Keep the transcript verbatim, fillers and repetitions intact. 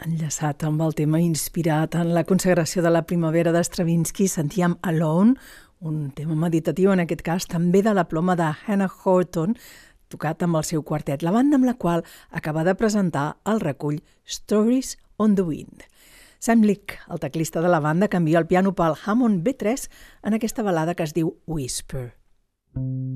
Enllaçat amb el tema inspirat en la consagració de la primavera de Stravinsky, sentíem Alone, un tema meditatiu, en aquest cas també de la ploma de Hannah Horton, tocat amb el seu quartet, la banda amb la qual acaba de presentar el recull Stories on the Wind. Sam Leek, el teclista de la banda, canvia el piano pel Hammond B tres en aquesta balada que es diu Whisper.